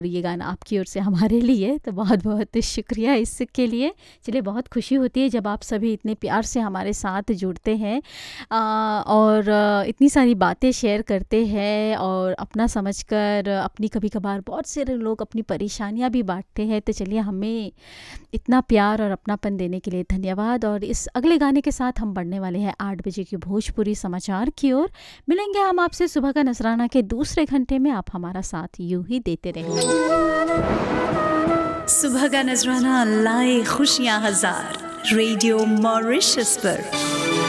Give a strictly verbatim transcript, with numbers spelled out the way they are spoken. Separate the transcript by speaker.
Speaker 1: ये गाना आपकी ओर से हमारे लिए, तो बहुत बहुत शुक्रिया इसके लिए। चलिए, बहुत खुशी होती है जब आप सभी इतने प्यार से हमारे साथ जुड़ते हैं अ, और अ, इतनी सारी बातें शेयर करते हैं और अपना समझकर अपनी, कभी कभार बहुत से लोग अपनी परेशानियां भी बांटते हैं। तो चलिए, हमें इतना प्यार और अपनापन देने के लिए धन्यवाद। और इस अगले गाने के साथ हम बढ़ने वाले हैं आठ बजे की भोजपुरी समाचार की ओर। मिलेंगे हम आपसे सुबह का नजराना के दूसरे घंटे में। आप हमारा साथ यूं ही देते रहें।
Speaker 2: सुबह का नजराना लाए खुशियां हजार, रेडियो मॉरिशस पर।